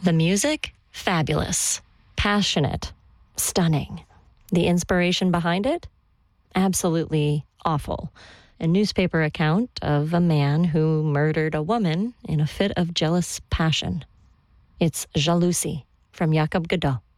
The music? Fabulous. Passionate. Stunning. The inspiration behind it? Absolutely awful. A newspaper account of a man who murdered a woman in a fit of jealous passion. It's Jalousie from Jacob Godot.